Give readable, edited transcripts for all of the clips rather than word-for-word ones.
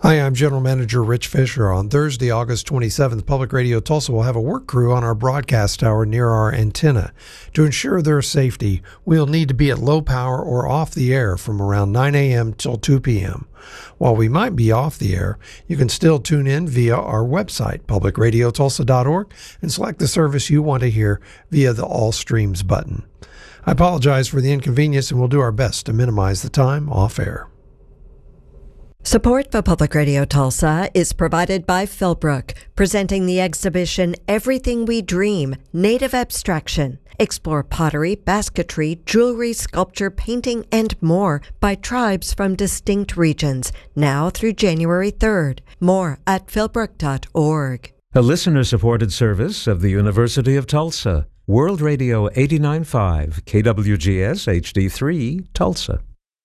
Hi, I'm General Manager Rich Fisher. On Thursday, August 27th, Public Radio Tulsa will have a work crew on our broadcast tower near our antenna. To ensure their safety, we'll need to be at low power or off the air from around 9 a.m. till 2 p.m. While we might be off the air, you can still tune in via our website, publicradiotulsa.org, and select the service you want to hear via the All Streams button. I apologize for the inconvenience, and we'll do our best to minimize the time off air. Support for Public Radio Tulsa is provided by Philbrook, presenting the exhibition Everything We Dream, Native Abstraction. Explore pottery, basketry, jewelry, sculpture, painting, and more by tribes from distinct regions, now through January 3rd. More at philbrook.org. A listener-supported service of the University of Tulsa. World Radio 89.5, KWGS HD3, Tulsa.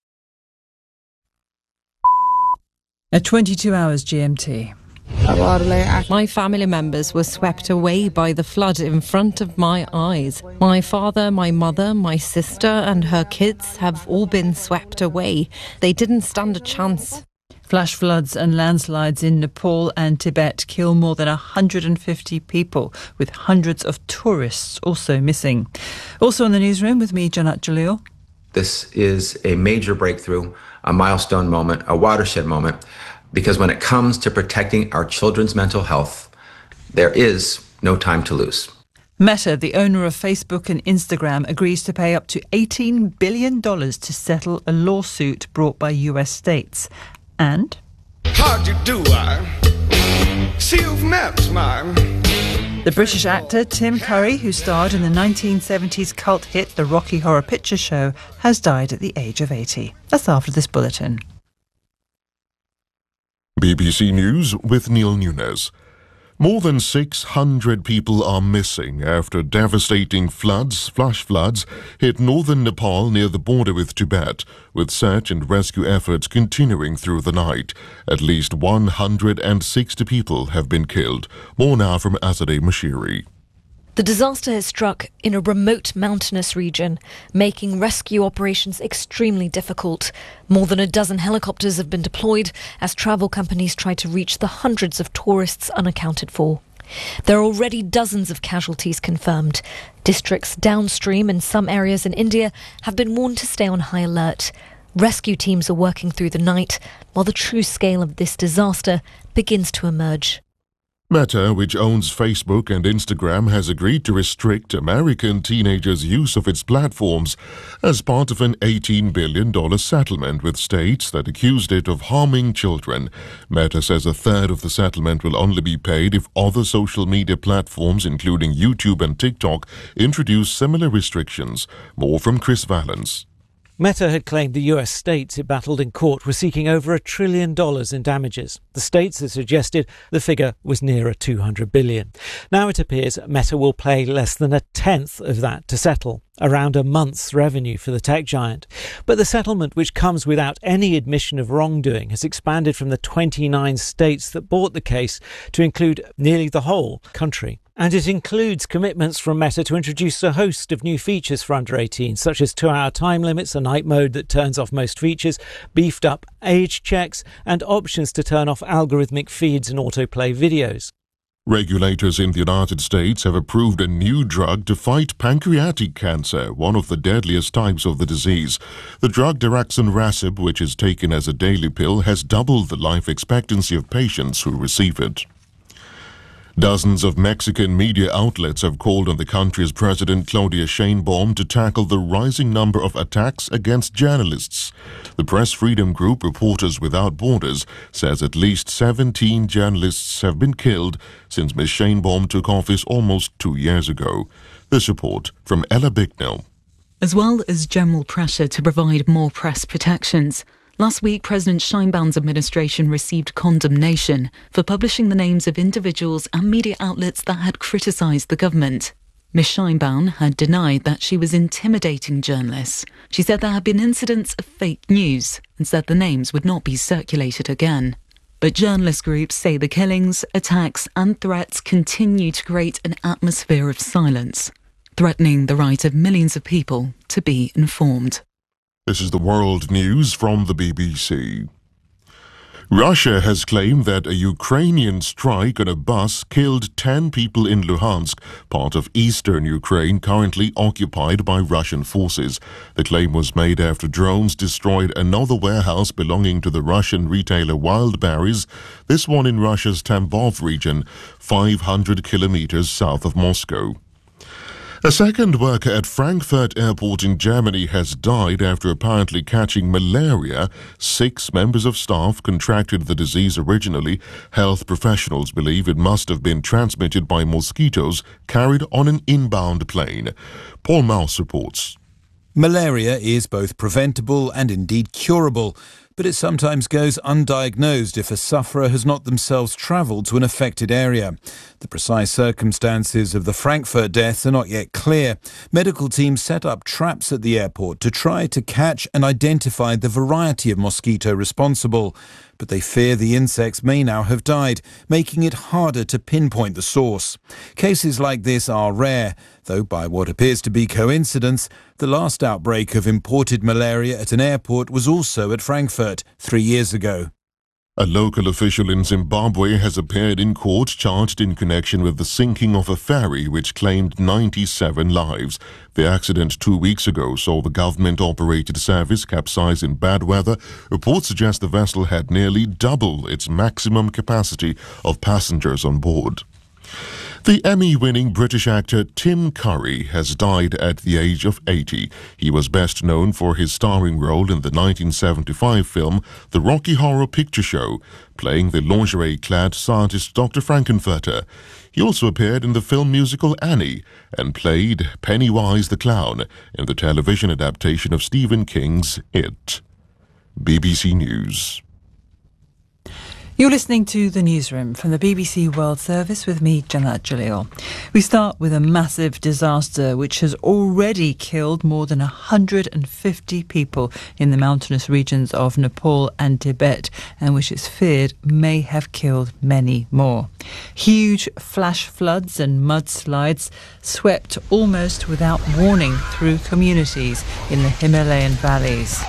At 22 hours GMT. My family members were swept away by the flood in front of my eyes. My father, my mother, my sister and her kids have all been swept away. They didn't stand a chance. Flash floods and landslides in Nepal and Tibet kill more than 150 people, with hundreds of tourists also missing. Also in the newsroom with me, Janat Jalil. This is a major breakthrough, a milestone moment, a watershed moment, because when it comes to protecting our children's mental health, there is no time to lose. Meta, the owner of Facebook and Instagram, agrees to pay up to $18 billion to settle a lawsuit brought by US states. And how'd you do, see you've met mine. The British actor Tim Curry, who starred in the 1970s cult hit The Rocky Horror Picture Show, has died at the age of 80. That's after this bulletin. BBC News with Neil Nunes. More than 600 people are missing after devastating flash floods, hit northern Nepal near the border with Tibet, with search and rescue efforts continuing through the night. At least 160 people have been killed. More now from Azadeh Mashiri. The disaster has struck in a remote mountainous region, making rescue operations extremely difficult. More than a dozen helicopters have been deployed as travel companies try to reach the hundreds of tourists unaccounted for. There are already dozens of casualties confirmed. Districts downstream in some areas in India have been warned to stay on high alert. Rescue teams are working through the night while the true scale of this disaster begins to emerge. Meta, which owns Facebook and Instagram, has agreed to restrict American teenagers' use of its platforms as part of an $18 billion settlement with states that accused it of harming children. Meta says a third of the settlement will only be paid if other social media platforms, including YouTube and TikTok, introduce similar restrictions. More from Chris Valens. Meta had claimed the US states it battled in court were seeking over $1 trillion in damages. The states had suggested the figure was nearer $200 billion. Now it appears Meta will pay less than a tenth of that to settle, around a month's revenue for the tech giant. But the settlement, which comes without any admission of wrongdoing, has expanded from the 29 states that brought the case to include nearly the whole country. And it includes commitments from Meta to introduce a host of new features for under 18, such as 2-hour time limits, a night mode that turns off most features, beefed up age checks, and options to turn off algorithmic feeds and autoplay videos. Regulators in the United States have approved a new drug to fight pancreatic cancer, one of the deadliest types of the disease. The drug daraxonrasib, which is taken as a daily pill, has doubled the life expectancy of patients who receive it. Dozens of Mexican media outlets have called on the country's President Claudia Sheinbaum to tackle the rising number of attacks against journalists. The press freedom group Reporters Without Borders says at least 17 journalists have been killed since Ms. Sheinbaum took office almost 2 years ago. This report from Ella Bicknell. As well as general pressure to provide more press protections, last week, President Sheinbaum's administration received condemnation for publishing the names of individuals and media outlets that had criticised the government. Ms. Sheinbaum had denied that she was intimidating journalists. She said there had been incidents of fake news and said the names would not be circulated again. But journalist groups say the killings, attacks and threats continue to create an atmosphere of silence, threatening the right of millions of people to be informed. This is the world news from the BBC. Russia has claimed that a Ukrainian strike on a bus killed 10 people in Luhansk, part of eastern Ukraine currently occupied by Russian forces. The claim was made after drones destroyed another warehouse belonging to the Russian retailer Wildberries, this one in Russia's Tambov region, 500 kilometers south of Moscow. A second worker at Frankfurt Airport in Germany has died after apparently catching malaria. 6 members of staff contracted the disease originally. Health professionals believe it must have been transmitted by mosquitoes carried on an inbound plane. Paul Mouse reports. Malaria is both preventable and indeed curable, but it sometimes goes undiagnosed if a sufferer has not themselves travelled to an affected area. The precise circumstances of the Frankfurt death are not yet clear. Medical teams set up traps at the airport to try to catch and identify the variety of mosquito responsible, but they fear the insects may now have died, making it harder to pinpoint the source. Cases like this are rare, though by what appears to be coincidence, the last outbreak of imported malaria at an airport was also at Frankfurt 3 years ago. A local official in Zimbabwe has appeared in court charged in connection with the sinking of a ferry which claimed 97 lives. The accident 2 weeks ago saw the government-operated service capsize in bad weather. Reports suggest the vessel had nearly double its maximum capacity of passengers on board. The Emmy-winning British actor Tim Curry has died at the age of 80. He was best known for his starring role in the 1975 film The Rocky Horror Picture Show, playing the lingerie-clad scientist Dr. Frankenfurter. He also appeared in the film musical Annie and played Pennywise the Clown in the television adaptation of Stephen King's It. BBC News. You're listening to The Newsroom from the BBC World Service with me, Jannat Jalil. We start with a massive disaster which has already killed more than 150 people in the mountainous regions of Nepal and Tibet, and which is feared may have killed many more. Huge flash floods and mudslides swept almost without warning through communities in the Himalayan valleys.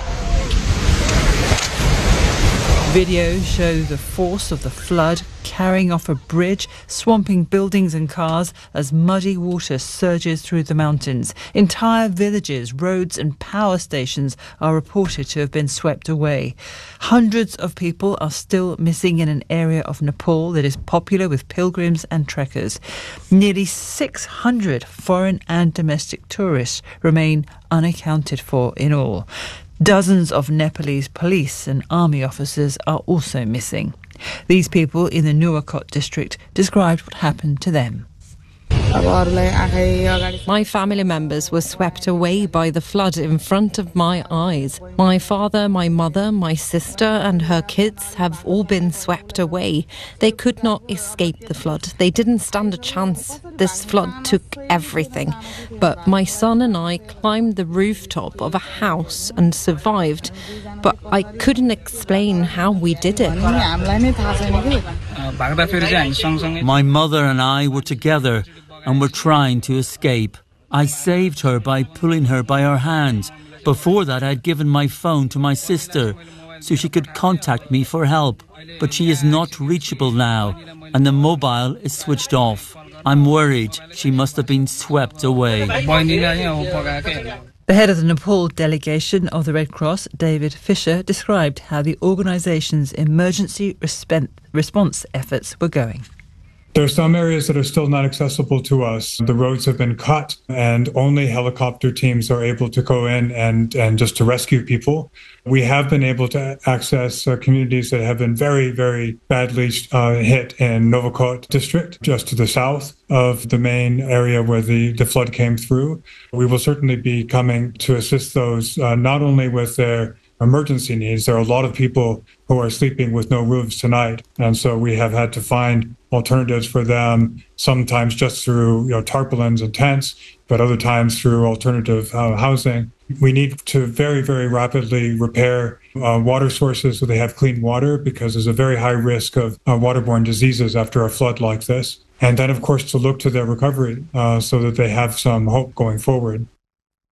Videos show the force of the flood carrying off a bridge, swamping buildings and cars as muddy water surges through the mountains. Entire villages, roads and power stations are reported to have been swept away. Hundreds of people are still missing in an area of Nepal that is popular with pilgrims and trekkers. Nearly 600 foreign and domestic tourists remain unaccounted for in all. Dozens of Nepalese police and army officers are also missing. These people in the Nuwakot district described what happened to them. My family members were swept away by the flood in front of my eyes. My father, my mother, my sister and her kids have all been swept away. They could not escape the flood. They didn't stand a chance. This flood took everything. But my son and I climbed the rooftop of a house and survived. But I couldn't explain how we did it. My mother and I were together and were trying to escape. I saved her by pulling her by her hand. Before that, I'd given my phone to my sister so she could contact me for help. But she is not reachable now, and the mobile is switched off. I'm worried she must have been swept away. The head of the Nepal delegation of the Red Cross, David Fisher, described how the organisation's emergency response efforts were going. There are some areas that are still not accessible to us. The roads have been cut and only helicopter teams are able to go in and just to rescue people. We have been able to access communities that have been very, very badly hit in Nuwakot district, just to the south of the main area where the flood came through. We will certainly be coming to assist those, not only with their emergency needs. There are a lot of people who are sleeping with no roofs tonight. And so we have had to find alternatives for them, sometimes just through tarpaulins and tents, but other times through alternative housing. We need to very, very rapidly repair water sources so they have clean water, because there's a very high risk of waterborne diseases after a flood like this. And then, of course, to look to their recovery so that they have some hope going forward.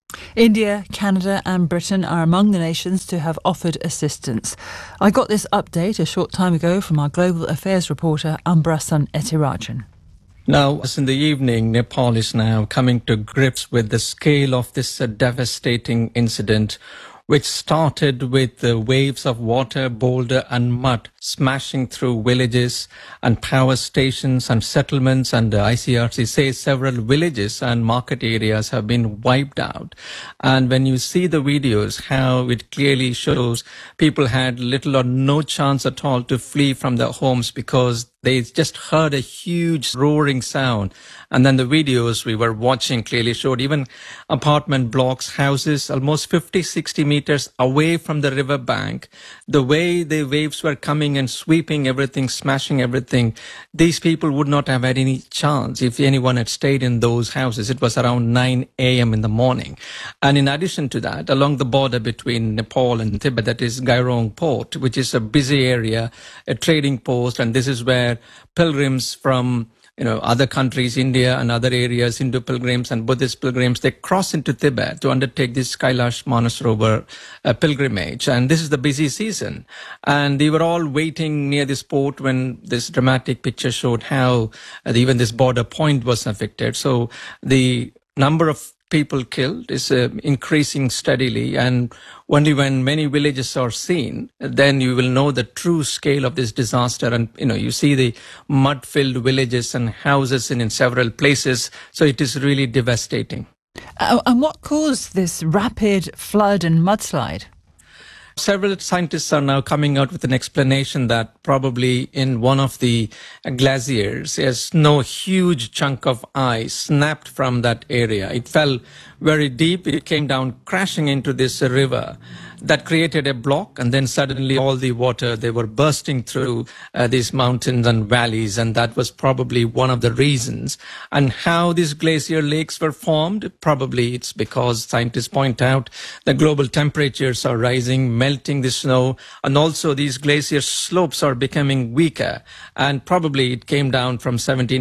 India, Canada and Britain are among the nations to have offered assistance. I got this update a short time ago from our global affairs reporter Ambrasan Etirajan. Now, in the evening, Nepal is now coming to grips with the scale of this devastating incident, which started with the waves of water, boulder and mud smashing through villages and power stations and settlements, and ICRC says several villages and market areas have been wiped out. And when you see the videos, how it clearly shows people had little or no chance at all to flee from their homes because they just heard a huge roaring sound. And then the videos we were watching clearly showed even apartment blocks, houses almost 50-60 meters away from the river bank. The way the waves were coming and sweeping everything, smashing everything, these people would not have had any chance if anyone had stayed in those houses. It was around 9 a.m. in the morning. And in addition to that, along the border between Nepal and Tibet, that is Gairong Port, which is a busy area, a trading post, and this is where pilgrims from other countries, India and other areas, Hindu pilgrims and Buddhist pilgrims, they cross into Tibet to undertake this Kailash Manasarovar pilgrimage. And this is the busy season. And they were all waiting near this port when this dramatic picture showed how even this border point was affected. So the number of people killed is increasing steadily, and only when many villages are seen, then you will know the true scale of this disaster. And you see the mud-filled villages and houses in several places, so it is really devastating. And what caused this rapid flood and mudslide? Several scientists are now coming out with an explanation that probably in one of the glaciers, a huge chunk of ice snapped from that area. It fell very deep. It came down crashing into this river that created a block, and then suddenly all the water, they were bursting through these mountains and valleys, and that was probably one of the reasons. And how these glacier lakes were formed, probably it's because scientists point out the global temperatures are rising, melting the snow, and also these glacier slopes are becoming weaker, and probably it came down from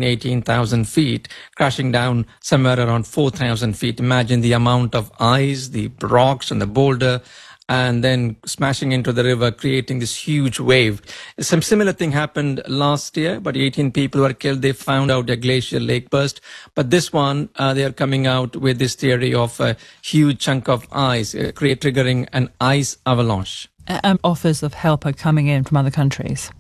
18,000 feet, crashing down somewhere around 4,000 feet. Imagine the amount of ice, the rocks and the boulder, and then smashing into the river, creating this huge wave. Some similar thing happened last year, but 18 people were killed. They found out a glacial lake burst. But this one, they are coming out with this theory of a huge chunk of ice, triggering an ice avalanche. And offers of help are coming in from other countries.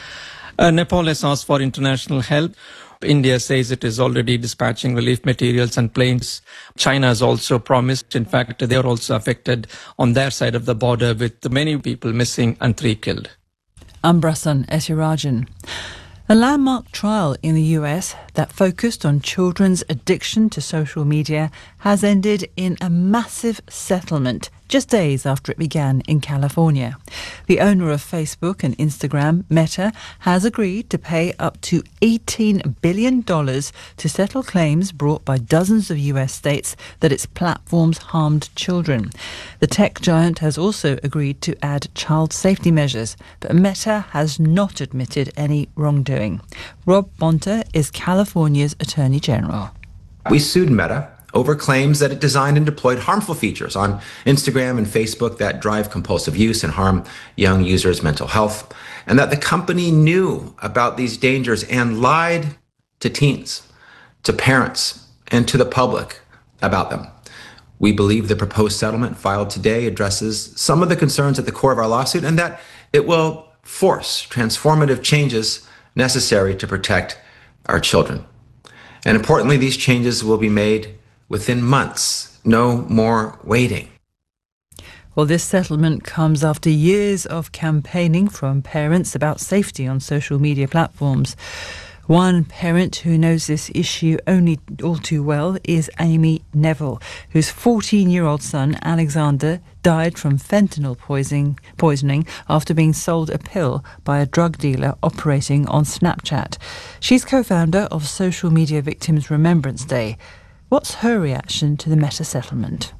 Nepal has asked for international help. India says it is already dispatching relief materials and planes. China has also promised. In fact, they are also affected on their side of the border, with many people missing and 3 killed. Ambrasan Etirajan. A landmark trial in the US that focused on children's addiction to social media has ended in a massive settlement just days after it began in California. The owner of Facebook and Instagram, Meta, has agreed to pay up to $18 billion to settle claims brought by dozens of US states that its platforms harmed children. The tech giant has also agreed to add child safety measures, but Meta has not admitted any wrongdoing. Rob Bonta is California's Attorney General. We sued Meta over claims that it designed and deployed harmful features on Instagram and Facebook that drive compulsive use and harm young users' mental health, and that the company knew about these dangers and lied to teens, to parents, and to the public about them. We believe the proposed settlement filed today addresses some of the concerns at the core of our lawsuit, and that it will force transformative changes necessary to protect our children. And importantly, these changes will be made within months. No more waiting. Well, this settlement comes after years of campaigning from parents about safety on social media platforms. One parent who knows this issue only all too well is Amy Neville, whose 14-year-old son, Alexander, died from fentanyl poisoning after being sold a pill by a drug dealer operating on Snapchat. She's co-founder of Social Media Victims Remembrance Day. What's her reaction to the Meta settlement?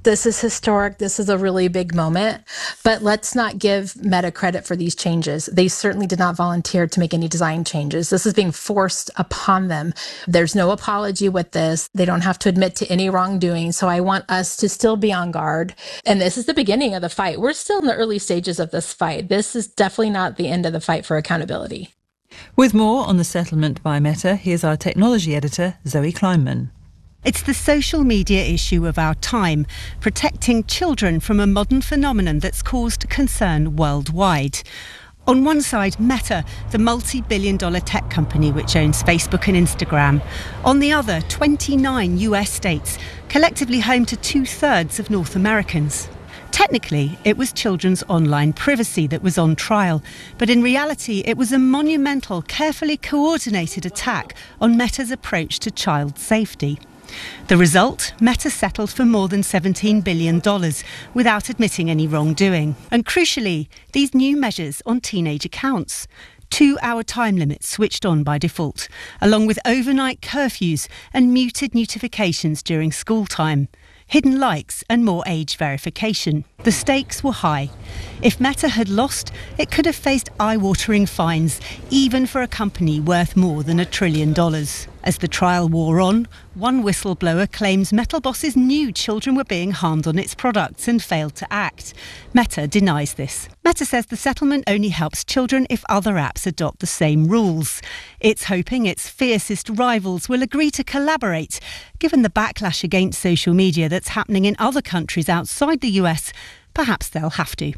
This is historic. This is a really big moment. But let's not give Meta credit for these changes. They certainly did not volunteer to make any design changes. This is being forced upon them. There's no apology with this. They don't have to admit to any wrongdoing. So I want us to still be on guard. And this is the beginning of the fight. We're still in the early stages of this fight. This is definitely not the end of the fight for accountability. With more on the settlement by Meta, here's our technology editor, Zoe Kleinman. It's the social media issue of our time, protecting children from a modern phenomenon that's caused concern worldwide. On one side, Meta, the multi-billion-dollar tech company which owns Facebook and Instagram. On the other, 29 US states, collectively home to 2/3 of North Americans. Technically, it was children's online privacy that was on trial, but in reality, it was a monumental, carefully coordinated attack on Meta's approach to child safety. The result? Meta settled for more than $17 billion without admitting any wrongdoing. And crucially, these new measures on teenage accounts. 2-hour time limits switched on by default, along with overnight curfews and muted notifications during school time. Hidden likes and more age verification. The stakes were high. If Meta had lost, it could have faced eye-watering fines, even for a company worth more than $1 trillion. As the trial wore on, one whistleblower claims Meta bosses knew children were being harmed on its products and failed to act. Meta denies this. Meta says the settlement only helps children if other apps adopt the same rules. It's hoping its fiercest rivals will agree to collaborate. Given the backlash against social media that's happening in other countries outside the US, perhaps they'll have to.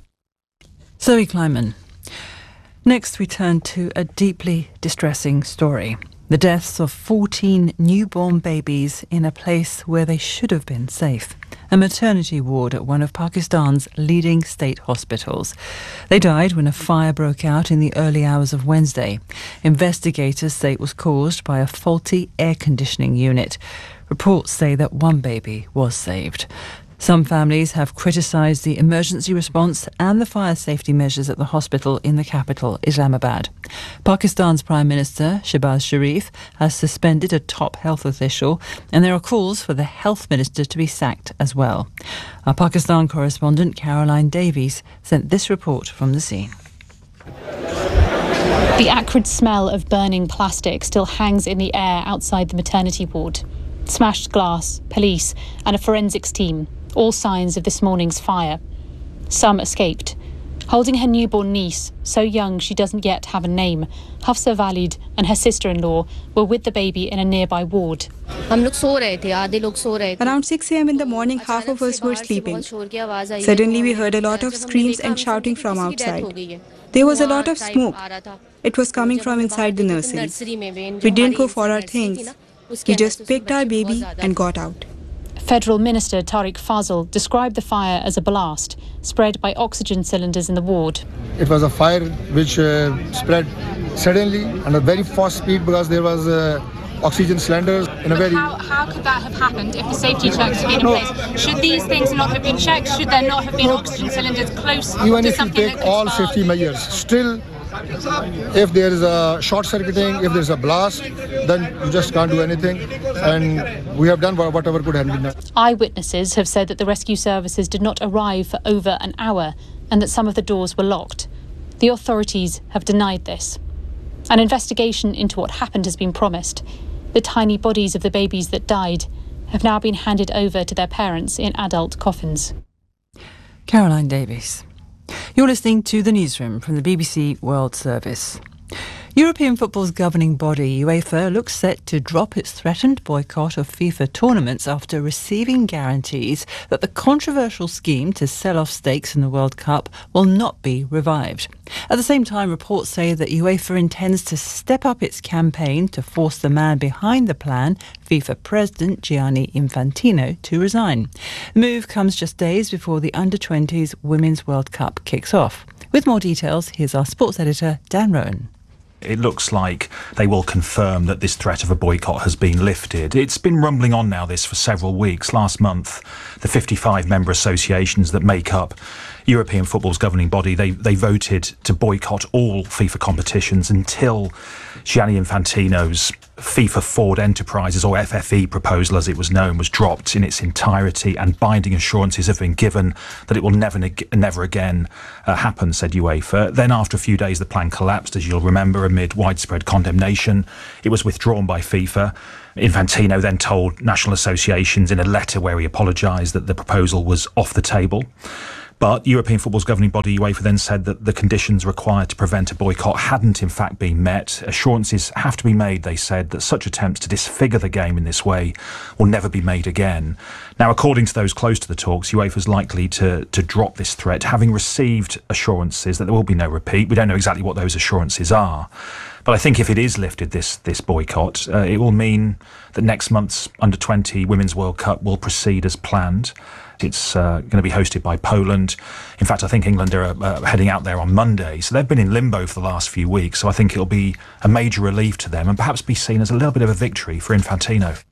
Zoe Kleinman. Next, we turn to a deeply distressing story. The deaths of 14 newborn babies in a place where they should have been safe. A maternity ward at one of Pakistan's leading state hospitals. They died when a fire broke out in the early hours of Wednesday. Investigators say it was caused by a faulty air conditioning unit. Reports say that one baby was saved. Some families have criticised the emergency response and the fire safety measures at the hospital in the capital, Islamabad. Pakistan's Prime Minister, Shehbaz Sharif, has suspended a top health official, and there are calls for the health minister to be sacked as well. Our Pakistan correspondent, Caroline Davies, sent this report from the scene. The acrid smell of burning plastic still hangs in the air outside the maternity ward. Smashed glass, police, and a forensics team. All signs of this morning's fire. Some escaped. Holding her newborn niece, so young she doesn't yet have a name, Hafsa Walid and her sister-in-law were with the baby in a nearby ward. Around 6 a.m. in the morning, half of us were sleeping. Suddenly we heard a lot of screams and shouting from outside. There was a lot of smoke. It was coming from inside the nursery. We didn't go for our things. We just picked our baby and got out. Federal Minister Tariq Fazal described the fire as a blast spread by oxygen cylinders in the ward. It was a fire which spread suddenly and at very fast speed because there was oxygen cylinders in a very... How could that have happened if the safety checks had been in place? Should these things not have been checked? Should there not have been oxygen cylinders close Even to if you take all safety measures, still, if there is a short circuiting, if there's a blast, then you just can't do anything. And we have done whatever could have been done. Eyewitnesses have said that the rescue services did not arrive for over an hour and that some of the doors were locked. The authorities have denied this. An investigation into what happened has been promised. The tiny bodies of the babies that died have now been handed over to their parents in adult coffins. Caroline Davies. You're listening to The Newsroom from the BBC World Service. European football's governing body, UEFA, looks set to drop its threatened boycott of FIFA tournaments after receiving guarantees that the controversial scheme to sell off stakes in the World Cup will not be revived. At the same time, reports say that UEFA intends to step up its campaign to force the man behind the plan, FIFA President Gianni Infantino, to resign. The move comes just days before the Under-20s Women's World Cup kicks off. With more details, here's our sports editor, Dan Rowan. It looks like they will confirm that this threat of a boycott has been lifted. It's been rumbling on now this for several weeks. Last month, the 55 member associations that make up European football's governing body, they voted to boycott all FIFA competitions until Gianni Infantino's FIFA Ford Enterprises, or FFE proposal as it was known, was dropped in its entirety, and binding assurances have been given that it will never again happen, said UEFA. Then after a few days the plan collapsed, as you'll remember, amid widespread condemnation. It was withdrawn by FIFA. Infantino then told national associations in a letter where he apologised that the proposal was off the table. But European football's governing body, UEFA, then said that the conditions required to prevent a boycott hadn't in fact been met. Assurances have to be made, they said, that such attempts to disfigure the game in this way will never be made again. Now, according to those close to the talks, UEFA is likely to drop this threat, having received assurances that there will be no repeat. We don't know exactly what those assurances are. But I think if it is lifted, this boycott, it will mean that next month's Under-20 Women's World Cup will proceed as planned. It's going to be hosted by Poland. In fact, I think England are heading out there on Monday. So they've been in limbo for the last few weeks. So I think it'll be a major relief to them and perhaps be seen as a little bit of a victory for Infantino.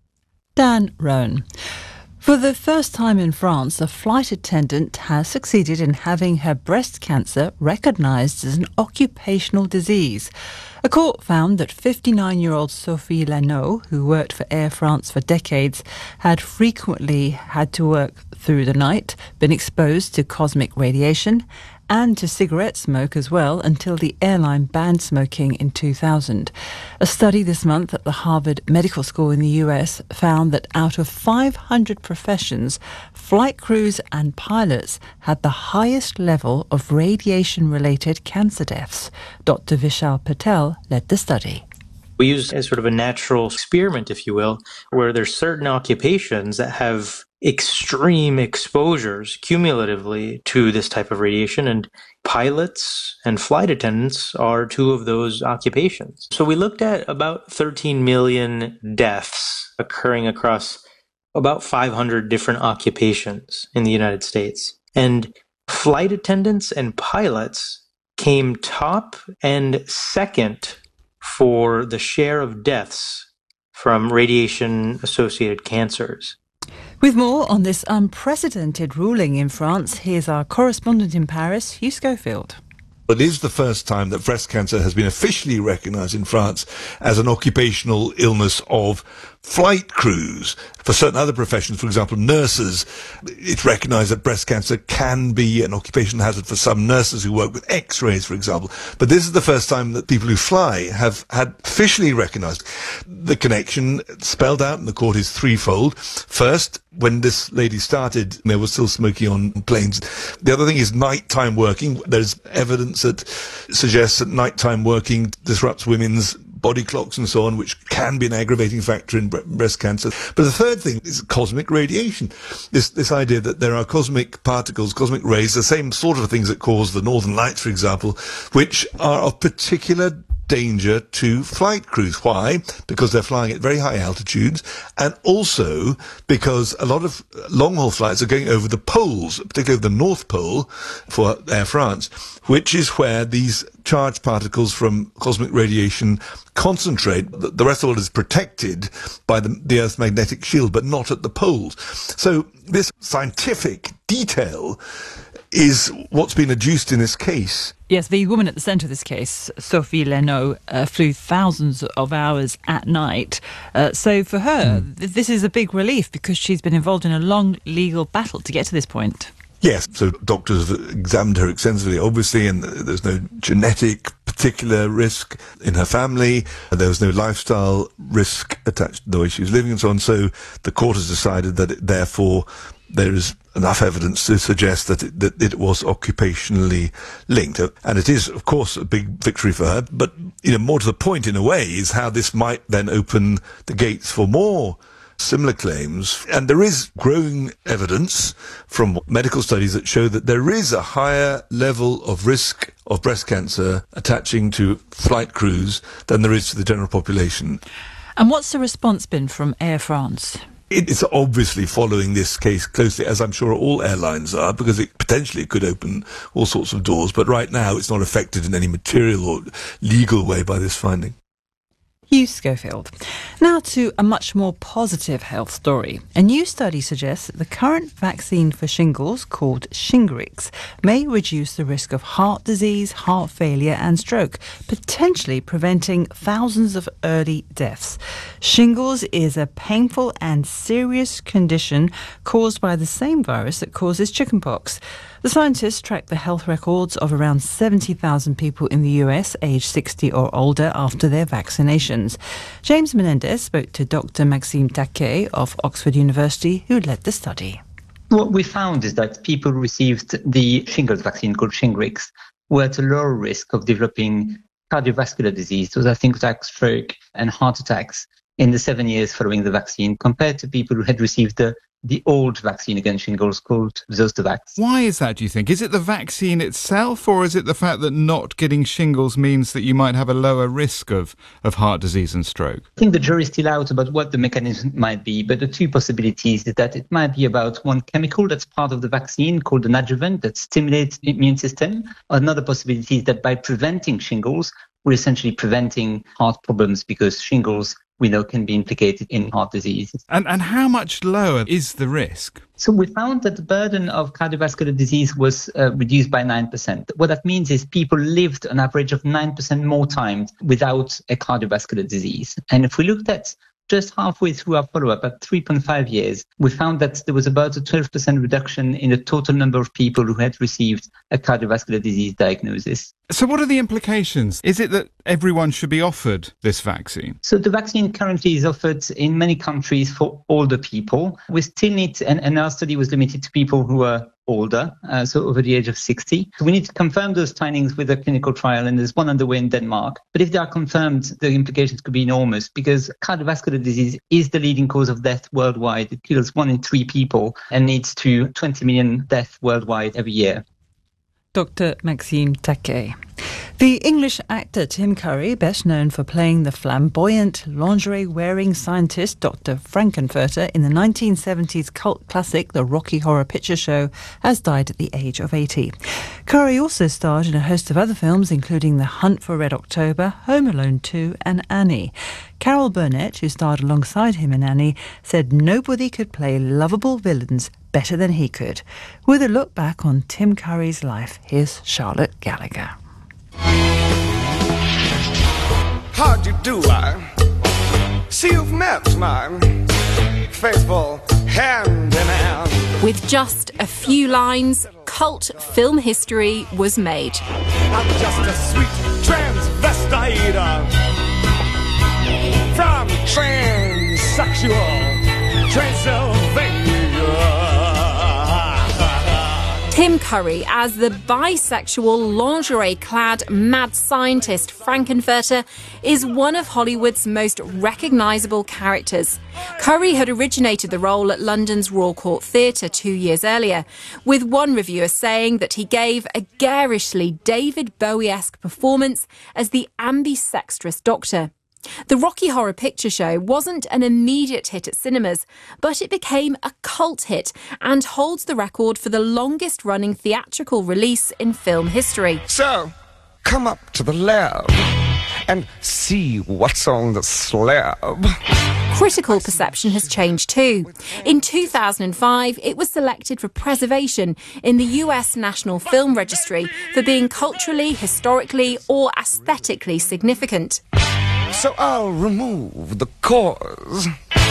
Dan Roan. For the first time in France, a flight attendant has succeeded in having her breast cancer recognised as an occupational disease. A court found that 59-year-old Sophie Leno, who worked for Air France for decades, had frequently had to work through the night, been exposed to cosmic radiation and to cigarette smoke as well, until the airline banned smoking in 2000. A study this month at the Harvard Medical School in the US found that out of 500 professions, flight crews and pilots had the highest level of radiation-related cancer deaths. Dr. Vishal Patel led the study. We use as sort of a natural experiment, if you will, where there's certain occupations that have extreme exposures cumulatively to this type of radiation, and pilots and flight attendants are two of those occupations. So we looked at about 13 million deaths occurring across about 500 different occupations in the United States. And flight attendants and pilots came top and second for the share of deaths from radiation-associated cancers. With more on this unprecedented ruling in France, here's our correspondent in Paris, Hugh Schofield. It is the first time that breast cancer has been officially recognised in France as an occupational illness of flight crews. For certain other professions, for example, nurses, it's recognised that breast cancer can be an occupational hazard for some nurses who work with X-rays, for example. But this is the first time that people who fly have had officially recognised. The connection spelled out in the court is threefold. First, when this lady started, there was still smoking on planes. The other thing is nighttime working. There's evidence that suggests that nighttime working disrupts women's body clocks and so on, which can be an aggravating factor in breast cancer. But the third thing is cosmic radiation. This idea that there are cosmic particles, cosmic rays, the same sort of things that cause the northern lights, for example, which are of particular danger to flight crews. Why? Because they're flying at very high altitudes, and also because a lot of long-haul flights are going over the poles, particularly over the North Pole for Air France, which is where these charged particles from cosmic radiation concentrate. The rest of the world is protected by the Earth's magnetic shield, but not at the poles. So this scientific detail is what's been adduced in this case. Yes, the woman at the centre of this case, Sophie Leno, flew thousands of hours at night. So for her, this is a big relief because she's been involved in a long legal battle to get to this point. Yes, so doctors have examined her extensively, obviously, and there's no genetic particular risk in her family. There was no lifestyle risk attached to the way she was living and so on. So the court has decided that therefore there is enough evidence to suggest that it was occupationally linked. And it is, of course, a big victory for her. But, more to the point in a way is how this might then open the gates for more similar claims. And there is growing evidence from medical studies that show that there is a higher level of risk of breast cancer attaching to flight crews than there is to the general population. And what's the response been from Air France? It's obviously following this case closely, as I'm sure all airlines are, because it potentially could open all sorts of doors. But right now, it's not affected in any material or legal way by this finding. Hugh Schofield. Now to a much more positive health story. A new study suggests that the current vaccine for shingles, called Shingrix, may reduce the risk of heart disease, heart failure and stroke, potentially preventing thousands of early deaths. Shingles is a painful and serious condition caused by the same virus that causes chickenpox. The scientists tracked the health records of around 70,000 people in the US aged 60 or older after their vaccinations. James Menendez spoke to Dr. Maxime Taquet of Oxford University, who led the study. What we found is that people who received the shingles vaccine called Shingrix were at a lower risk of developing cardiovascular disease, those are things like stroke and heart attacks, in the 7 years following the vaccine, compared to people who had received the old vaccine against shingles called Zostavax. Why is that, do you think? Is it the vaccine itself, or is it the fact that not getting shingles means that you might have a lower risk of heart disease and stroke? I think the jury's still out about what the mechanism might be, but the two possibilities is that it might be about one chemical that's part of the vaccine called an adjuvant that stimulates the immune system. Another possibility is that by preventing shingles, we're essentially preventing heart problems, because shingles, we know, can be implicated in heart disease. And how much lower is the risk? So we found that the burden of cardiovascular disease was reduced by 9%. What that means is people lived an average of 9% more time without a cardiovascular disease. And if we looked at just halfway through our follow-up at 3.5 years, we found that there was about a 12% reduction in the total number of people who had received a cardiovascular disease diagnosis. So what are the implications? Is it that everyone should be offered this vaccine? So the vaccine currently is offered in many countries for older people. We still need, and our study was limited to people who are older, so over the age of 60. So we need to confirm those findings with a clinical trial, and there's one underway in Denmark. But if they are confirmed, the implications could be enormous, because cardiovascular disease is the leading cause of death worldwide. It kills 1 in 3 people and leads to 20 million deaths worldwide every year. Dr. Maxime Taquet. The English actor Tim Curry, best known for playing the flamboyant lingerie-wearing scientist Dr. Frankenfurter in the 1970s cult classic The Rocky Horror Picture Show, has died at the age of 80. Curry also starred in a host of other films, including The Hunt for Red October, Home Alone 2 and Annie. Carol Burnett, who starred alongside him in Annie, said nobody could play lovable villains better than he could. With a look back on Tim Curry's life, here's Charlotte Gallagher. How do you do, I see you've met my faithful hand in hand. With just a few lines, cult film history was made. I'm just a sweet transvestite from transsexual Transylvania. Tim Curry as the bisexual, lingerie-clad mad scientist Frankenfurter is one of Hollywood's most recognisable characters. Curry had originated the role at London's Royal Court Theatre 2 years earlier, with one reviewer saying that he gave a garishly David Bowie-esque performance as the ambidextrous Doctor. The Rocky Horror Picture Show wasn't an immediate hit at cinemas, but it became a cult hit and holds the record for the longest-running theatrical release in film history. So, come up to the lab and see what's on the slab. Critical perception has changed too. In 2005, it was selected for preservation in the US National Film Registry for being culturally, historically, or aesthetically significant. So I'll remove the cause.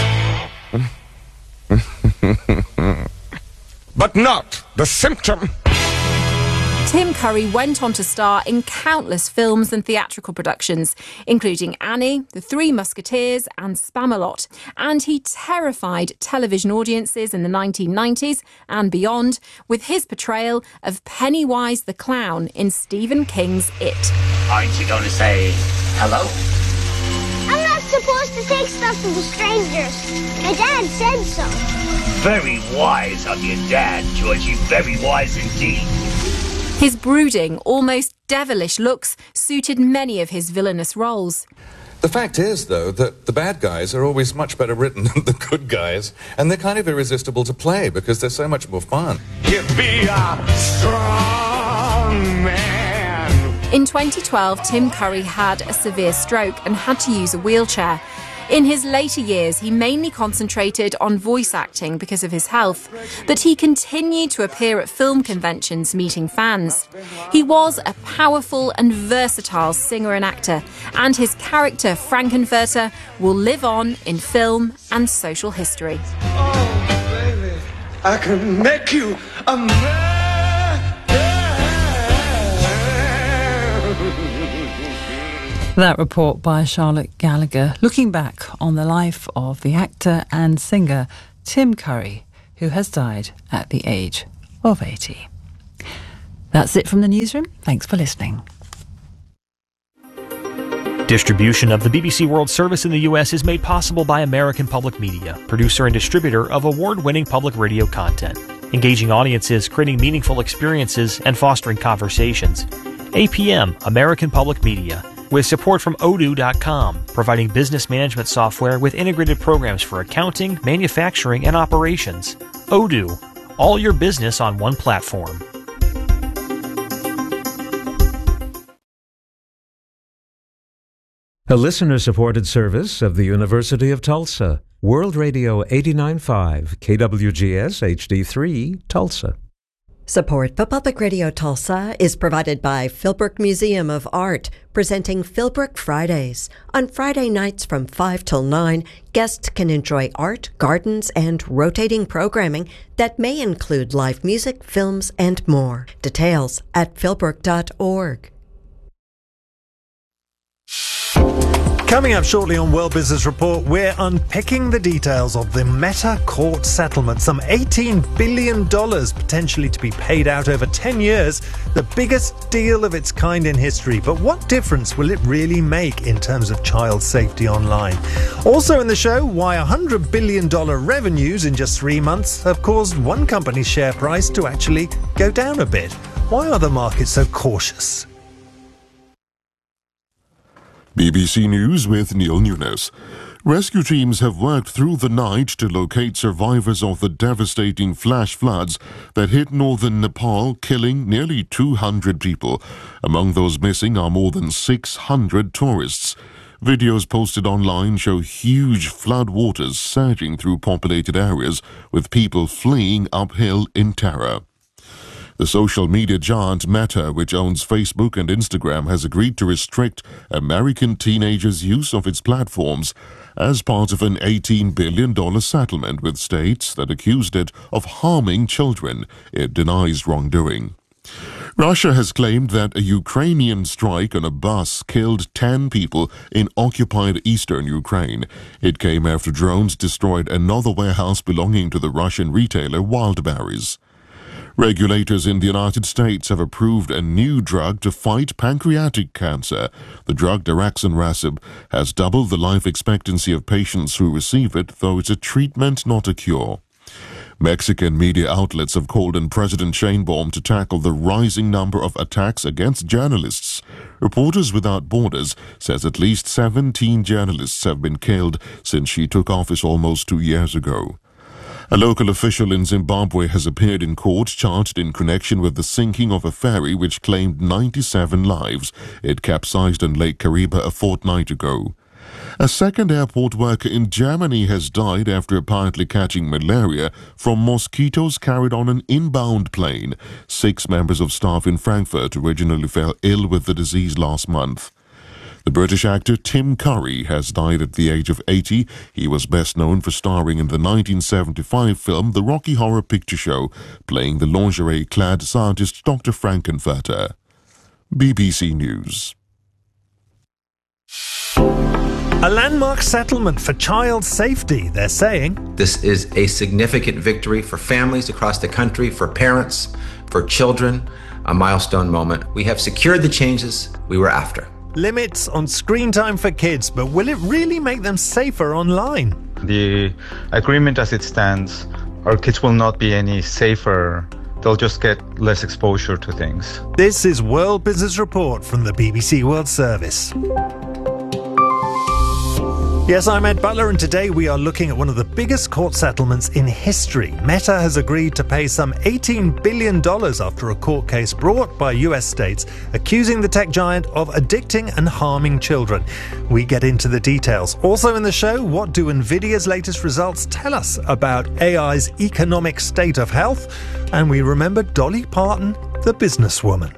But not the symptom. Tim Curry went on to star in countless films and theatrical productions, including Annie, The Three Musketeers and Spamalot, and he terrified television audiences in the 1990s and beyond with his portrayal of Pennywise the Clown in Stephen King's It. Aren't you going to say hello? I'm not supposed to take stuff from strangers. My dad said so. Very wise of your dad, Georgie. Very wise indeed. His brooding, almost devilish looks suited many of his villainous roles. The fact is, though, that the bad guys are always much better written than the good guys, and they're kind of irresistible to play because they're so much more fun. Give me a strong man In 2012, Tim Curry had a severe stroke and had to use a wheelchair. In his later years, he mainly concentrated on voice acting because of his health, but he continued to appear at film conventions meeting fans. He was a powerful and versatile singer and actor, and his character Frank-N-Furter will live on in film and social history. Oh, baby, I can make you a man. That report by Charlotte Gallagher, looking back on the life of the actor and singer Tim Curry, who has died at the age of 80. That's it from the newsroom. Thanks for listening. Distribution of the BBC World Service in the U.S. is made possible by American Public Media, producer and distributor of award-winning public radio content, engaging audiences, creating meaningful experiences, and fostering conversations. APM, American Public Media, with support from Odoo.com, providing business management software with integrated programs for accounting, manufacturing, and operations. Odoo, all your business on one platform. A listener-supported service of the University of Tulsa. World Radio 89.5, KWGS HD3, Tulsa. Support for Public Radio Tulsa is provided by Philbrook Museum of Art, presenting Philbrook Fridays. On Friday nights from 5 till 9, guests can enjoy art, gardens, and rotating programming that may include live music, films, and more. Details at philbrook.org. Coming up shortly on World Business Report, we're unpicking the details of the Meta court settlement. Some $18 billion potentially to be paid out over 10 years. The biggest deal of its kind in history. But what difference will it really make in terms of child safety online? Also in the show, why $100 billion revenues in just 3 months have caused one company's share price to actually go down a bit. Why are the markets so cautious? BBC News with Neil Nunes. Rescue teams have worked through the night to locate survivors of the devastating flash floods that hit northern Nepal, killing nearly 200 people. Among those missing are more than 600 tourists. Videos posted online show huge flood waters surging through populated areas, with people fleeing uphill in terror. The social media giant Meta, which owns Facebook and Instagram, has agreed to restrict American teenagers' use of its platforms as part of an $18 billion settlement with states that accused it of harming children. It denies wrongdoing. Russia has claimed that a Ukrainian strike on a bus killed 10 people in occupied eastern Ukraine. It came after drones destroyed another warehouse belonging to the Russian retailer Wildberries. Regulators in the United States have approved a new drug to fight pancreatic cancer. The drug daraxonrasib has doubled the life expectancy of patients who receive it, though it's a treatment, not a cure. Mexican media outlets have called on President Sheinbaum to tackle the rising number of attacks against journalists. Reporters Without Borders says at least 17 journalists have been killed since she took office almost 2 years ago. A local official in Zimbabwe has appeared in court charged in connection with the sinking of a ferry which claimed 97 lives. It capsized on Lake Kariba a fortnight ago. A second airport worker in Germany has died after apparently catching malaria from mosquitoes carried on an inbound plane. 6 members of staff in Frankfurt originally fell ill with the disease last month. The British actor Tim Curry has died at the age of 80. He was best known for starring in the 1975 film The Rocky Horror Picture Show, playing the lingerie-clad scientist Dr. Frank-N-Furter. BBC News. A landmark settlement for child safety, they're saying. This is a significant victory for families across the country, for parents, for children, a milestone moment. We have secured the changes we were after. Limits on screen time for kids, but will it really make them safer online? The agreement as it stands, our kids will not be any safer. They'll just get less exposure to things. This is World Business Report from the BBC World Service. Yes, I'm Ed Butler, and today we are looking at one of the biggest court settlements in history. Meta has agreed to pay some $18 billion after a court case brought by US states accusing the tech giant of addicting and harming children. We get into the details. Also in the show, what do NVIDIA's latest results tell us about AI's economic state of health? And we remember Dolly Parton, the businesswoman.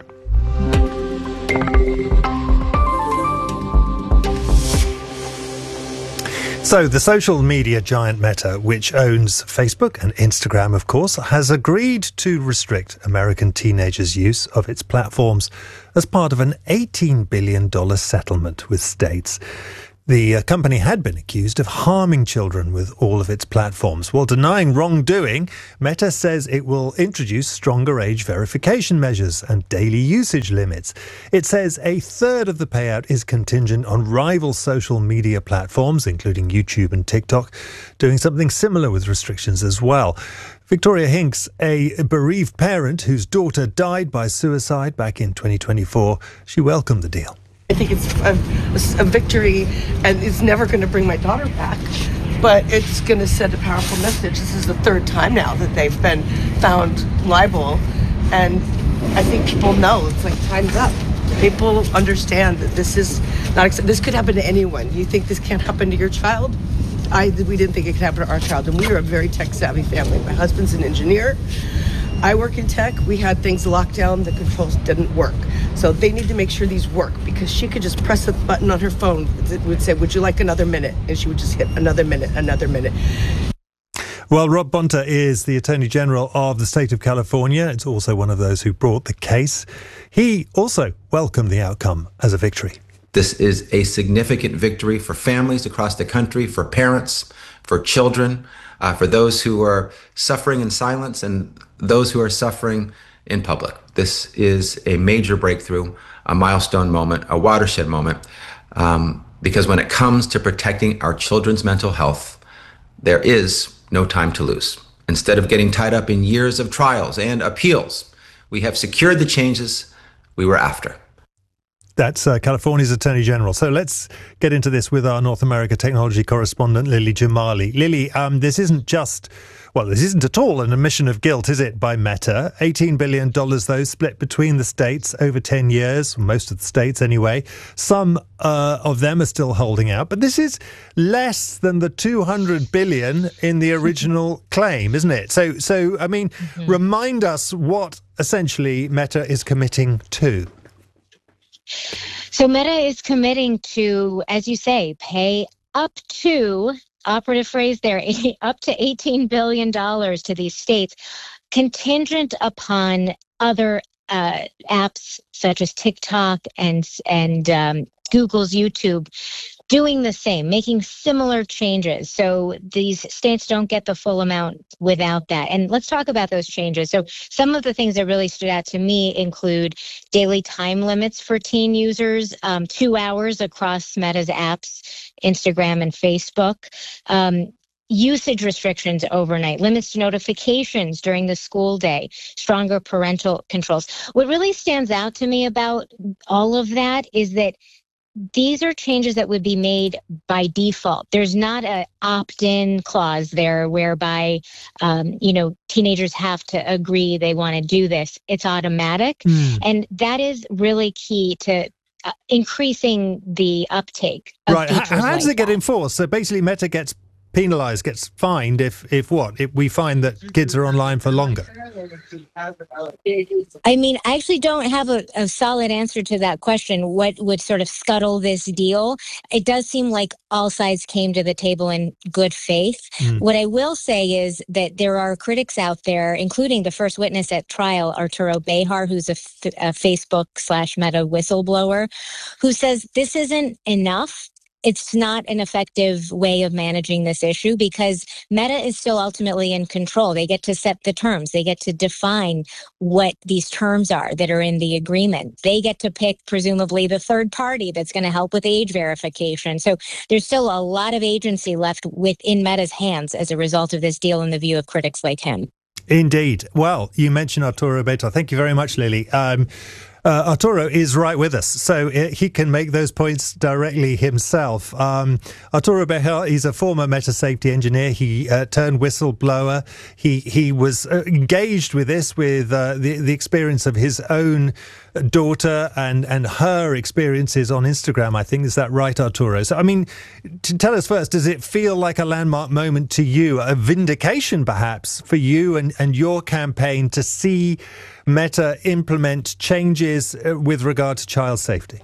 So the social media giant Meta, which owns Facebook and Instagram, of course, has agreed to restrict American teenagers' use of its platforms as part of an $18 billion settlement with states. The company had been accused of harming children with all of its platforms. While denying wrongdoing, Meta says it will introduce stronger age verification measures and daily usage limits. It says a third of the payout is contingent on rival social media platforms, including YouTube and TikTok, doing something similar with restrictions as well. Victoria Hinks, a bereaved parent whose daughter died by suicide back in 2024, she welcomed the deal. I think it's a victory, and it's never going to bring my daughter back, but it's going to send a powerful message. This is the third time now that they've been found liable, and I think people know it's like time's up. People understand that this is not this could happen to anyone. You think this can't happen to your child? We didn't think it could happen to our child, and we are a very tech-savvy family. My husband's an engineer. I work in tech. We had things locked down. The controls didn't work. So they need to make sure these work, because she could just press a button on her phone. It would say, would you like another minute? And she would just hit another minute, another minute. Well, Rob Bonta is the Attorney General of the state of California. It's also one of those who brought the case. He also welcomed the outcome as a victory. This is a significant victory for families across the country, for parents, for children, for those who are suffering in silence and those who are suffering in public. This is a major breakthrough, a milestone moment, a watershed moment, because when it comes to protecting our children's mental health, there is no time to lose. Instead of getting tied up in years of trials and appeals, we have secured the changes we were after. That's California's Attorney General. So let's get into this with our North America technology correspondent, Lily Jamali. Lily, this isn't at all an admission of guilt, is it, by Meta? $18 billion, though, split between the states over 10 years, most of the states anyway. Some of them are still holding out. But this is less than the $200 billion in the original claim, isn't it? So I mean, remind us what essentially Meta is committing to. So Meta is committing to, as you say, pay up to, operative phrase there, up to $18 billion to these states, contingent upon other apps such as TikTok and Google's YouTube doing the same, making similar changes. So these states don't get the full amount without that. And let's talk about those changes. So some of the things that really stood out to me include daily time limits for teen users, 2 hours across Meta's apps, Instagram and Facebook. Usage restrictions overnight, limits to notifications during the school day, stronger parental controls. What really stands out to me about all of that is that these are changes that would be made by default. There's not an opt-in clause there whereby, teenagers have to agree they want to do this. It's automatic. And that is really key to increasing the uptake of features. How does it get enforced? So basically Meta gets penalized, gets fined if we find that kids are online for longer? I mean, I actually don't have a solid answer to that question. What would sort of scuttle this deal? It does seem like all sides came to the table in good faith. What I will say is that there are critics out there, including the first witness at trial, Arturo Bejar, who's a Facebook/Meta whistleblower, who says this isn't enough. It's not an effective way of managing this issue because Meta is still ultimately in control. They get to set the terms. They get to define what these terms are that are in the agreement. They get to pick, presumably, the third party that's going to help with age verification. So there's still a lot of agency left within Meta's hands as a result of this deal in the view of critics like him. Indeed. Well, you mentioned Arturo Bejar. Thank you very much, Lily. Arturo is right with us, so he can make those points directly himself. Arturo Bejar, he's a former Meta safety engineer. He turned whistleblower. He was engaged with this, with the experience of his own daughter and her experiences on Instagram, I think. Is that right, Arturo? So, I mean, to tell us first, does it feel like a landmark moment to you, a vindication perhaps for you and your campaign to see Meta implement changes with regard to child safety?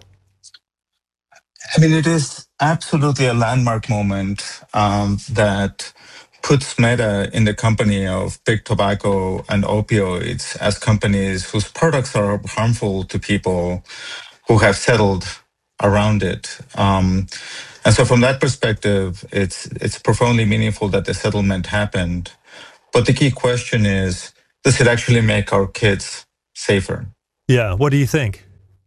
I mean, it is absolutely a landmark moment that puts Meta in the company of big tobacco and opioids as companies whose products are harmful to people who have settled around it. And so from that perspective, it's profoundly meaningful that the settlement happened. But the key question is, does it actually make our kids safer? Yeah, what do you think?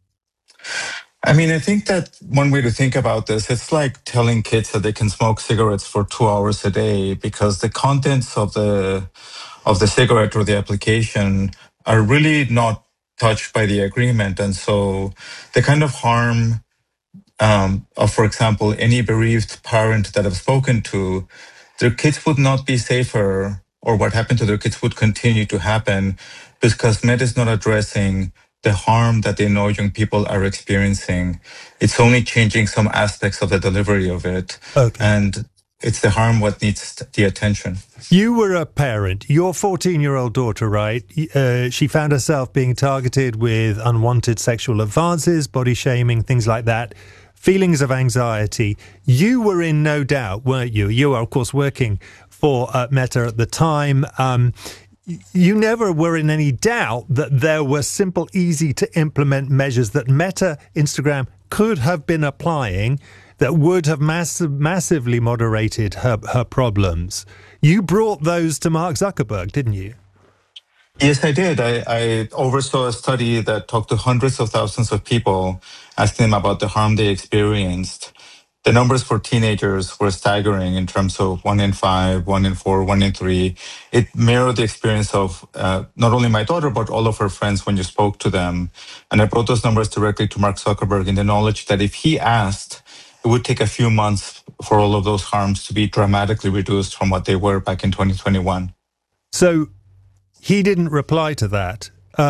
I mean, I think that one way to think about this, it's like telling kids that they can smoke cigarettes for 2 hours a day because the contents of the cigarette or the application are really not touched by the agreement. And so the kind of harm of, for example, any bereaved parent that I've spoken to, their kids would not be safer, or what happened to their kids would continue to happen because Meta is not addressing the harm that they know young people are experiencing. It's only changing some aspects of the delivery of it. Okay. And it's the harm what needs the attention. You were a parent. Your 14-year-old daughter, right? She found herself being targeted with unwanted sexual advances, body shaming, things like that. Feelings of anxiety. You were in no doubt, weren't you? You were, of course, working for Meta at the time. You never were in any doubt that there were simple, easy to implement measures that Meta, Instagram could have been applying that would have massively moderated her problems. You brought those to Mark Zuckerberg, didn't you? Yes, I did. I oversaw a study that talked to hundreds of thousands of people, asking them about the harm they experienced. The numbers for teenagers were staggering in terms of 1 in 5, 1 in 4, 1 in 3. It mirrored the experience of not only my daughter, but all of her friends when you spoke to them. And I brought those numbers directly to Mark Zuckerberg in the knowledge that if he asked, it would take a few months for all of those harms to be dramatically reduced from what they were back in 2021. So he didn't reply to that.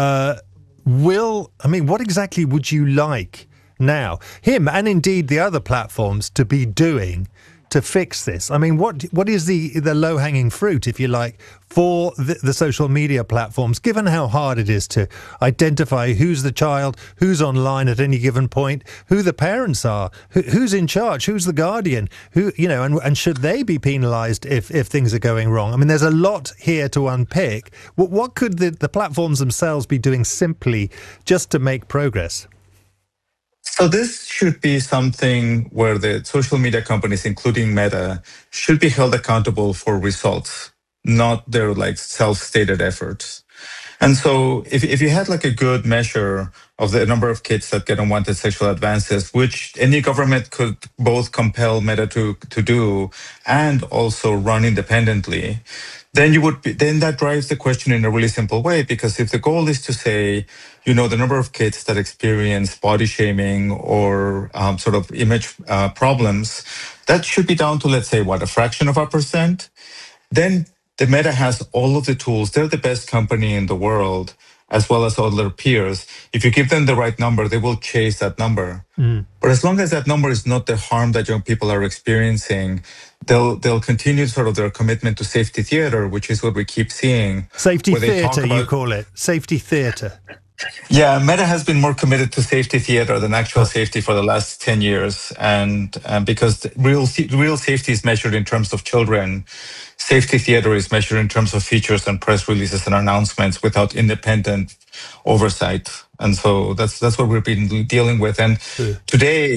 What exactly would you like now, him and indeed the other platforms, to be doing to fix this? I mean, what is the low-hanging fruit, if you like, for the social media platforms, given how hard it is to identify who's the child, who's online at any given point, who the parents are, who's in charge, who's the guardian, and should they be penalized if things are going wrong? I mean, there's a lot here to unpick. What could the platforms themselves be doing simply just to make progress? So this should be something where the social media companies, including Meta, should be held accountable for results, not their self-stated efforts. And so if you had a good measure of the number of kids that get unwanted sexual advances, which any government could both compel Meta to do and also run independently, then that drives the question in a really simple way, because if the goal is to say, the number of kids that experience body shaming or sort of image problems, that should be down to, let's say, a fraction of a percent. Then the Meta has all of the tools. They're the best company in the world, as well as all their peers. If you give them the right number, they will chase that number. But as long as that number is not the harm that young people are experiencing, they'll continue sort of their commitment to safety theater, which is what we keep seeing. Safety theater, you call it. Safety theater. Yeah, Meta has been more committed to safety theater than actual safety for the last 10 years. And because real safety is measured in terms of children, safety theater is measured in terms of features and press releases and announcements without independent oversight. And so that's what we've been dealing with. And today,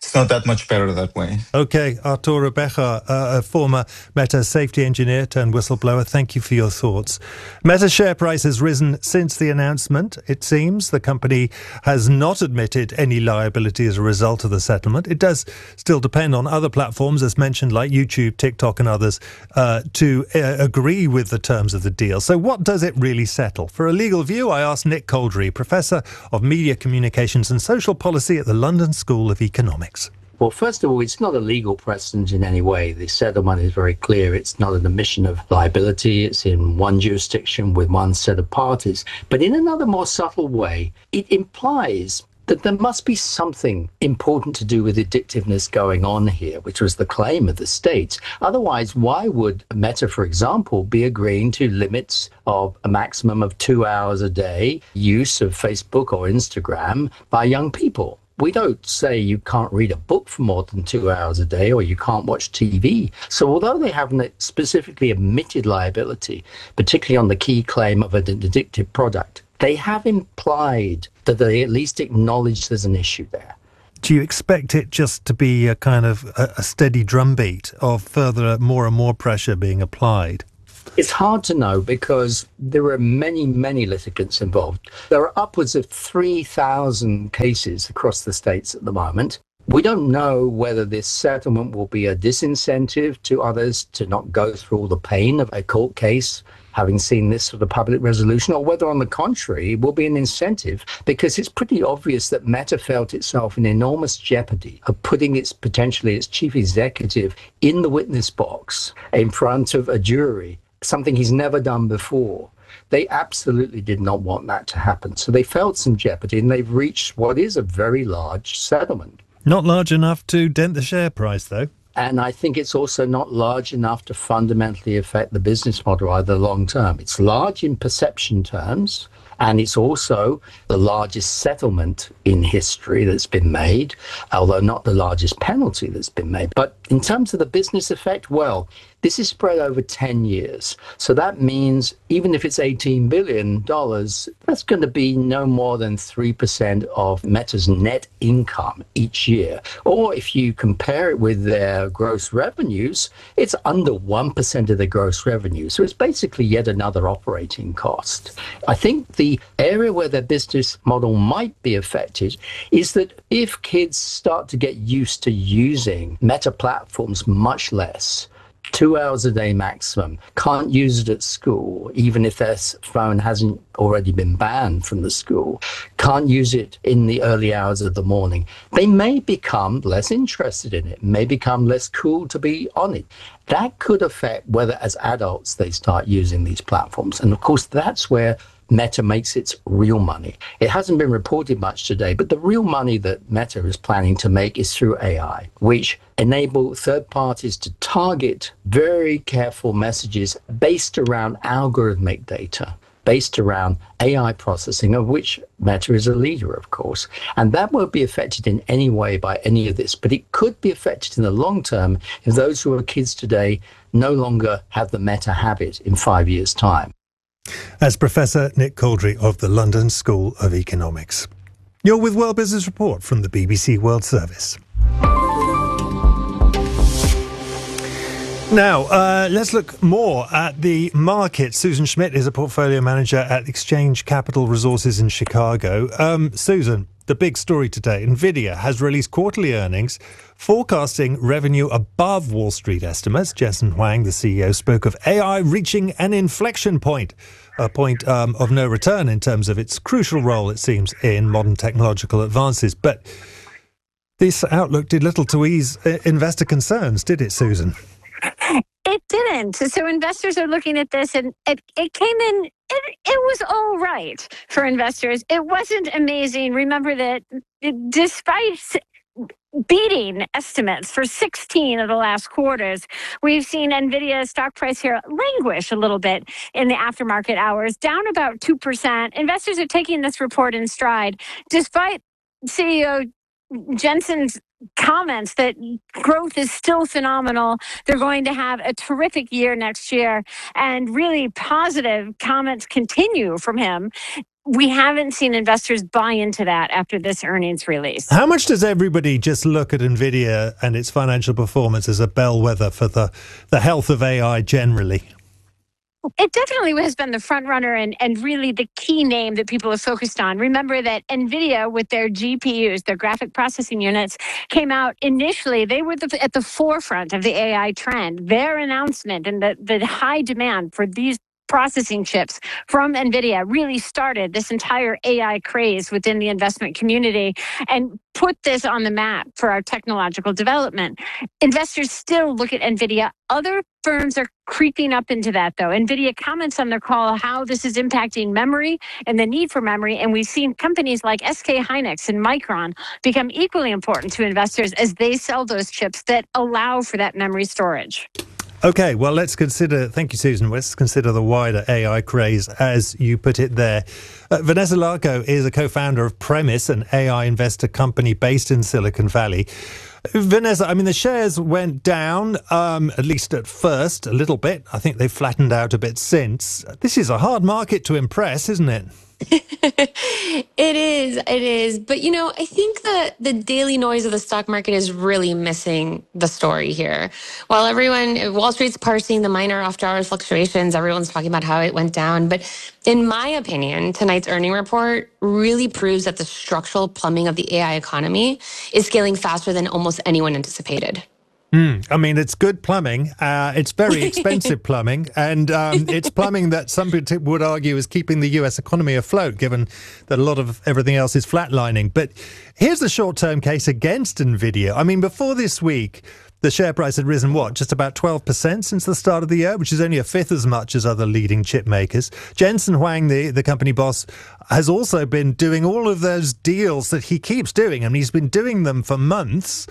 it's not that much better that way. Okay, Arturo Bejar, a former Meta safety engineer turned whistleblower, thank you for your thoughts. Meta's share price has risen since the announcement. It seems the company has not admitted any liability as a result of the settlement. It does still depend on other platforms, as mentioned, like YouTube, TikTok and others, to agree with the terms of the deal. So what does it really settle? For a legal view, I asked Nick Coldry, Professor of Media Communications and Social Policy at the London School of Economics. Well, first of all, it's not a legal precedent in any way. The settlement is very clear. It's not an admission of liability. It's in one jurisdiction with one set of parties. But in another more subtle way, it implies that there must be something important to do with addictiveness going on here, which was the claim of the states. Otherwise, why would Meta, for example, be agreeing to limits of a maximum of 2 hours a day use of Facebook or Instagram by young people? We don't say you can't read a book for more than 2 hours a day or you can't watch TV. So although they haven't specifically admitted liability, particularly on the key claim of an addictive product, they have implied that they at least acknowledge there's an issue there. Do you expect it just to be a kind of a steady drumbeat of further more and more pressure being applied? It's hard to know because there are many, many litigants involved. There are upwards of 3,000 cases across the states at the moment. We don't know whether this settlement will be a disincentive to others to not go through all the pain of a court case, having seen this sort of public resolution, or whether, on the contrary, it will be an incentive, because it's pretty obvious that Meta felt itself in enormous jeopardy of putting potentially its chief executive in the witness box in front of a jury, something he's never done before. They absolutely did not want that to happen. So they felt some jeopardy, and they've reached what is a very large settlement. Not large enough to dent the share price, though. And I think it's also not large enough to fundamentally affect the business model either long term. It's large in perception terms, and it's also the largest settlement in history that's been made, although not the largest penalty that's been made. But in terms of the business effect, well, this is spread over 10 years. So that means even if it's $18 billion, that's going to be no more than 3% of Meta's net income each year. Or if you compare it with their gross revenues, it's under 1% of their gross revenue. So it's basically yet another operating cost. I think the area where their business model might be affected is that if kids start to get used to using Meta platforms much less, 2 hours a day maximum, can't use it at school, even if their phone hasn't already been banned from the school, can't use it in the early hours of the morning, they may become less interested in it, may become less cool to be on it. That could affect whether as adults they start using these platforms. And of course, that's where Meta makes its real money. It hasn't been reported much today, but the real money that Meta is planning to make is through AI, which enable third parties to target very careful messages based around algorithmic data, based around AI processing, of which Meta is a leader, of course. And that won't be affected in any way by any of this, but it could be affected in the long term if those who are kids today no longer have the Meta habit in 5 years' time. As Professor Nick Coldry of the London School of Economics. You're with World Business Report from the BBC World Service. Now, let's look more at the market. Susan Schmidt is a portfolio manager at Exchange Capital Resources in Chicago. Susan, the big story today, NVIDIA has released quarterly earnings forecasting revenue above Wall Street estimates. Jensen Huang, the CEO, spoke of AI reaching an inflection point, a point of no return in terms of its crucial role, it seems, in modern technological advances. But this outlook did little to ease investor concerns, did it, Susan? It didn't. So investors are looking at this, and it came in, it was all right for investors. It wasn't amazing. Remember that despite beating estimates for 16 of the last quarters, we've seen NVIDIA's stock price here languish a little bit in the aftermarket hours, down about 2%. Investors are taking this report in stride, despite CEO Jensen's comments that growth is still phenomenal. They're going to have a terrific year next year, and really positive comments continue from him. we haven't seen investors buy into that after this earnings release. How much does everybody just look at NVIDIA and its financial performance as a bellwether for the health of AI generally? It definitely has been the front runner and really the key name that people are focused on. Remember that NVIDIA, with their GPUs, their graphic processing units, came out initially. They were at the forefront of the AI trend. Their announcement and the high demand for these processing chips from NVIDIA really started this entire AI craze within the investment community and put this on the map for our technological development. Investors still look at NVIDIA. Other firms are creeping up into that, though. NVIDIA comments on their call how this is impacting memory and the need for memory, and we've seen companies like SK Hynix and Micron become equally important to investors as they sell those chips that allow for that memory storage. Okay, well, thank you, Susan, let's consider the wider AI craze, as you put it there. Vanessa Larco is a co-founder of Premise, an AI investor company based in Silicon Valley. Vanessa, I mean, the shares went down, at least at first, a little bit. I think they've flattened out a bit since. This is a hard market to impress, isn't it? It is. But, I think that the daily noise of the stock market is really missing the story here. While Wall Street's parsing the minor after-hours fluctuations, everyone's talking about how it went down. But in my opinion, tonight's earnings report really proves that the structural plumbing of the AI economy is scaling faster than almost anyone anticipated. I mean, it's good plumbing. It's very expensive plumbing. And it's plumbing that some people would argue is keeping the US economy afloat, given that a lot of everything else is flatlining. But here's the short-term case against NVIDIA. I mean, before this week, the share price had risen, just about 12% since the start of the year, which is only a fifth as much as other leading chip makers. Jensen Huang, the company boss, has also been doing all of those deals that he keeps doing, and he's been doing them for months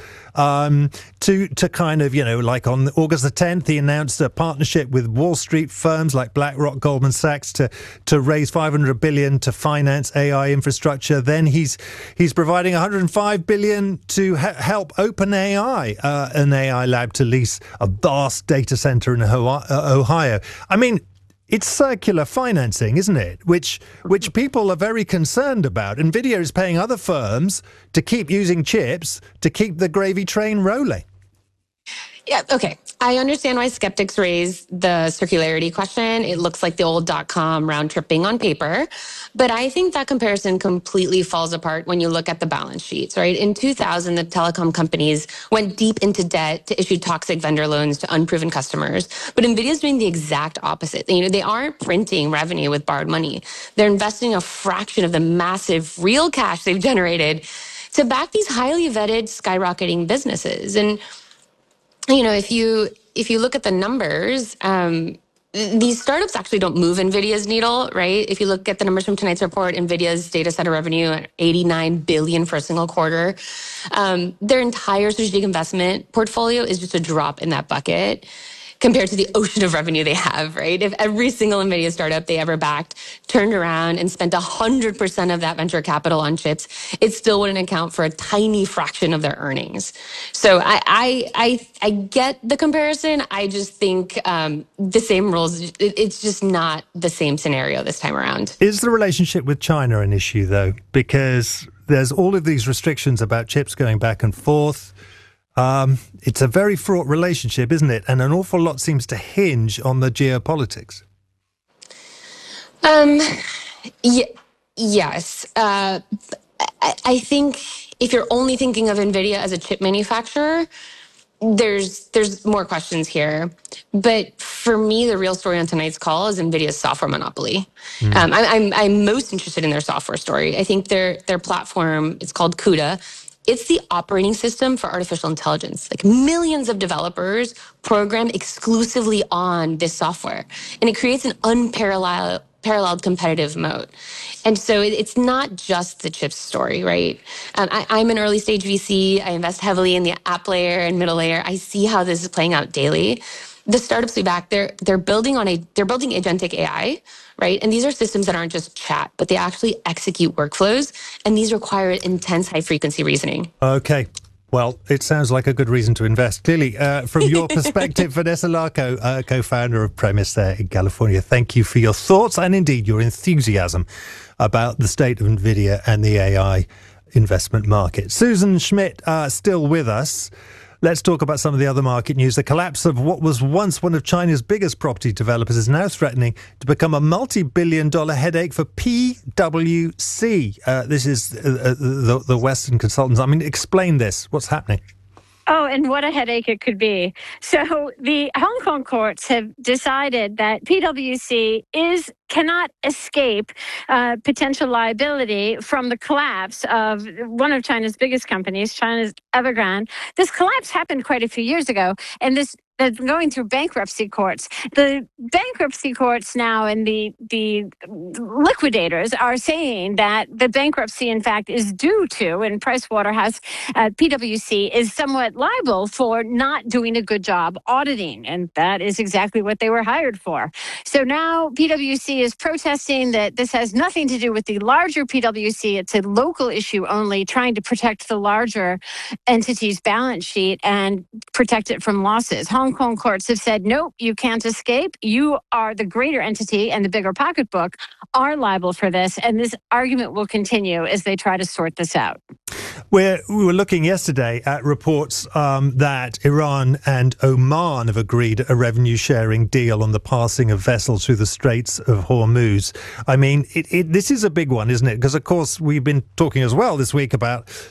to kind of, like on August the 10th, he announced a partnership with Wall Street firms like BlackRock, Goldman Sachs to raise $500 billion to finance AI infrastructure. Then he's providing $105 billion to help OpenAI, an AI lab, to lease a vast data center in Ohio. I mean, it's circular financing, isn't it? Which people are very concerned about. NVIDIA is paying other firms to keep using chips to keep the gravy train rolling. Yeah, okay. I understand why skeptics raise the circularity question. It looks like the old .com round tripping on paper. But I think that comparison completely falls apart when you look at the balance sheets, right? In 2000, the telecom companies went deep into debt to issue toxic vendor loans to unproven customers. But NVIDIA is doing the exact opposite. They aren't printing revenue with borrowed money. They're investing a fraction of the massive real cash they've generated to back these highly vetted, skyrocketing businesses. And if you look at the numbers, these startups actually don't move NVIDIA's needle, right? If you look at the numbers from tonight's report, NVIDIA's data center revenue at $89 billion for a single quarter. Their entire strategic investment portfolio is just a drop in that bucket compared to the ocean of revenue they have, right? If every single NVIDIA startup they ever backed turned around and spent 100% of that venture capital on chips, it still wouldn't account for a tiny fraction of their earnings. So I get the comparison. I just think the same rules, it's just not the same scenario this time around. Is the relationship with China an issue, though? Because there's all of these restrictions about chips going back and forth. It's a very fraught relationship, isn't it? And an awful lot seems to hinge on the geopolitics. Yes. I think if you're only thinking of NVIDIA as a chip manufacturer, there's more questions here. But for me, the real story on tonight's call is NVIDIA's software monopoly. I'm most interested in their software story. I think their platform, it's called CUDA. It's the operating system for artificial intelligence. Like, millions of developers program exclusively on this software. And it creates an unparalleled competitive moat. And so it's not just the chips story, right? I'm an early stage VC. I invest heavily in the app layer and middle layer. I see how this is playing out daily. The startups we back, they're building agentic AI, right? And these are systems that aren't just chat, but they actually execute workflows, and these require intense high frequency reasoning. Okay. Well, it sounds like a good reason to invest. Clearly, from your perspective, Vanessa Larco, co-founder of Premise there in California, thank you for your thoughts and indeed your enthusiasm about the state of NVIDIA and the AI investment market. Susan Schmidt, still with us. Let's talk about some of the other market news. The collapse of what was once one of China's biggest property developers is now threatening to become a multi-billion-dollar headache for PwC. This is the Western consultants. I mean, explain this. What's happening? Oh, and what a headache it could be. So the Hong Kong courts have decided that PwC cannot escape potential liability from the collapse of one of China's biggest companies, China's Evergrande. This collapse happened quite a few years ago, and they're going through bankruptcy courts. The bankruptcy courts now and the liquidators are saying that the bankruptcy, in fact, is due to, and Pricewaterhouse, PwC is somewhat liable for not doing a good job auditing, and that is exactly what they were hired for. So now PwC is protesting that this has nothing to do with the larger PwC. It's a local issue only, trying to protect the larger entity's balance sheet and protect it from losses. Hong Kong courts have said, nope, you can't escape. You are the greater entity and the bigger pocketbook are liable for this. And this argument will continue as they try to sort this out. We were looking yesterday at reports that Iran and Oman have agreed a revenue-sharing deal on the passing of vessels through the Straits of Hormuz. I mean, this is a big one, isn't it? Because, of course, we've been talking as well this week about